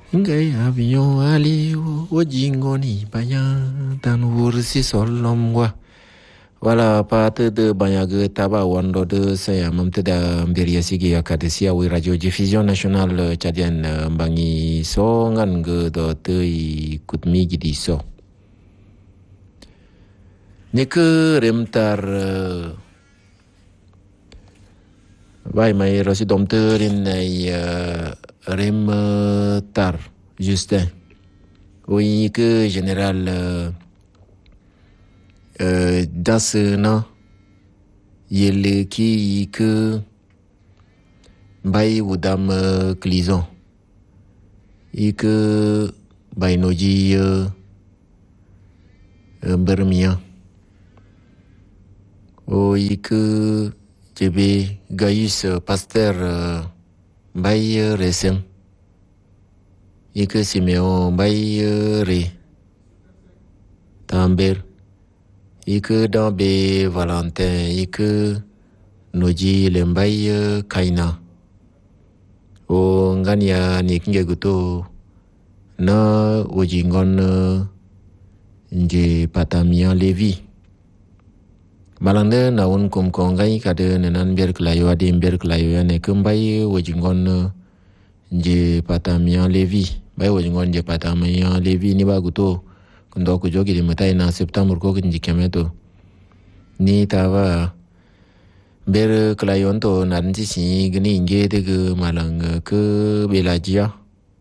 Ngai avion ali wajingoni banyak dan ursi solomwa. Wala pate de banyak taba wando de saya memteda mberia sigi akadesia wi radio diffusion national chadian bangi so ngan ge do tei kutmi gidi so. Nek remtar vai mai rosi domterin nei rem tar Justin. Oui que général das na yele ki que bay udam clison et que bay noji bermia oui que jebe gaius pasteur bay resen et que Simeon bay re tamber et que dans be Valentin et que noji lembay kaina o ngania ni kinge guto na ojingon nje patamian levi malande na un kum kongai kade nenan ber klayo ade ber klayo ne kumbai ojingon nje patamian levi bai ojingon nje patamian levi ni ba guto kundo ku jogi di matai na september ko kinji kemeto ni tawa ber klayon to nanji si gni nge de ge malang ke belajia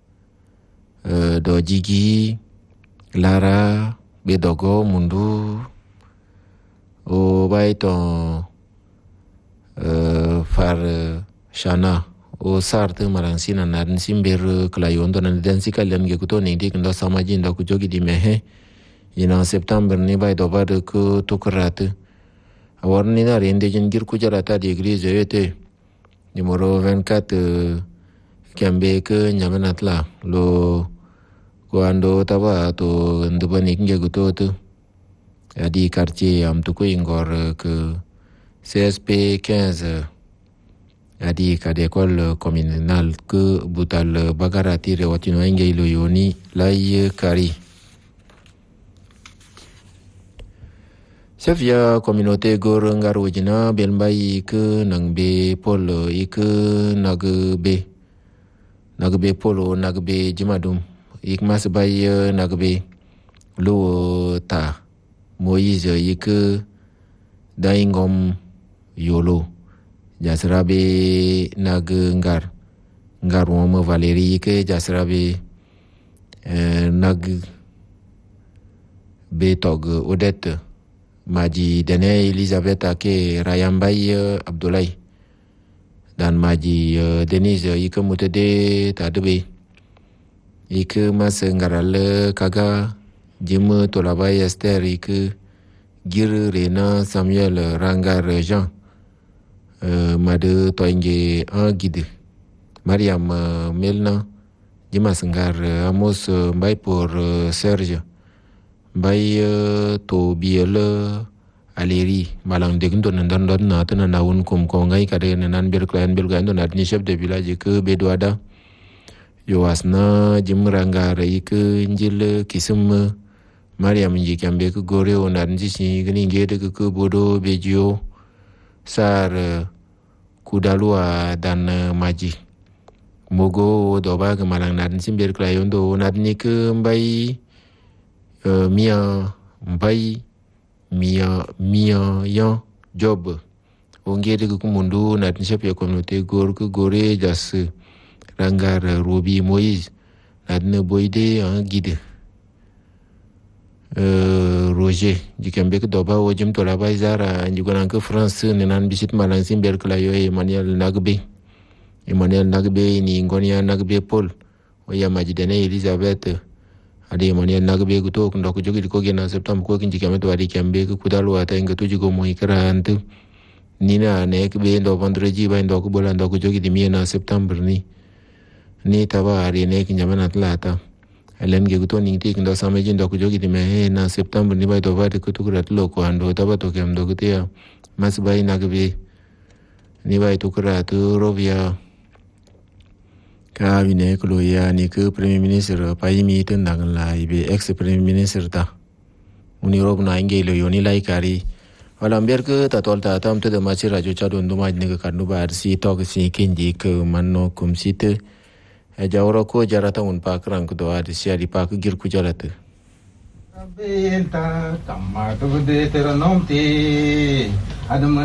do jigi lara bedogo mundu o bai to far shana o sarte malang sina nan simber klayon to nan den sikalen ge kuto ni dik ndo samajin do ku jogi di mehe ina september ni bai do bar ku tukrate awarni na rende jingir ku jarata di église ete numéro 24 kiambe ke nyamanatla lo kuando taba to ndubani kinge gutoto adi quartier am to ko ingor ke CSP 15 adi ka d'école communale ke butal bagarati rewatino inge lo yoni lay kari Sefia communauté gor ngaru jina belmbai ke nang be polo ik nagbe polo nagbe jimadum ik mas bay nagbe lo ta Moïse ik daingom yolo jasrabe nag ngar mo Valérie ik jasrabe nag be tog Odette maji dene Elisabeth ake Rayambay Abdoulaye dan maji Denise ike mutede tadebe ike mas ngaral kaga jim tolabay Esther ike gir Rena Samuel Rangar Jean made toinge un guide Mariam Melna jimas ngar Amos mbay pour Serge bay to biele aleri malang de ndo nan na tana na won kum ko ngai kade nan ber klan ber gando na ni chef de village ke bedwada yo asna jimranga rai ke njil kisum mariam ji kambe ke gore onan ji si gni ngede ke bodo bejo sar kudalua dan maji mogo do ba ke malang nan simber klayon do nan ni ke mbai mia mbai mia yan job ongede ku mundu na tinshap ya communauté gor ku gore jas rangar robi Moïse na ne boide en guide Roger jikembe ku doba wajim to la baizara njugana ke France ne nan bisit malan simber kala yo Emmanuel Nagbe ni ngonia Nagbe Paul oya majidene Elizabeth ade Emmanuel Nagbe guto ndo ku jogi ko gena septembre ko kinji kameto ade kambe ku kudalu ata inga tuji go mo ikrantu nina ne ke be ndo vendredi ba ndo ku bola ndo ku jogi di miena septembre ni taba ari ne kinja mana tlata alen ge guto ni ti ndo sameji ndo ku jogi di me na septembre ni ba do ba de ku tukrat lo ko ando taba to kem ndo ku tia mas bai Nagbe ni ba tukrat rovia ka vine klo ya ni ke premier ministre pa yimi ten dang la ibe ex premier ministre ta uni rob na ingelo yoni lai kari wala mber ke ta tolta tam te de machi radio chado nduma ne ka kanu ba si to ke si kinji ke manno kum site e jawro ko jarata un pa kran ko do adi si ari pa ke gir ku jalata benta tamma to de ter nom ti adam